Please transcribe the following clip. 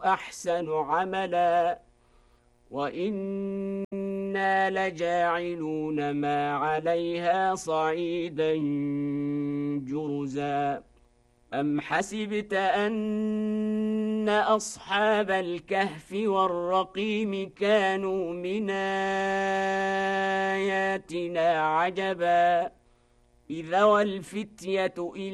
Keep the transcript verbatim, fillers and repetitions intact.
أحسن عملا وإنا لجاعلون ما عليها صعيدا جرزا أم حسبت أن أصحاب الكهف والرقيم كانوا من آياتنا عجبا إذا والفتية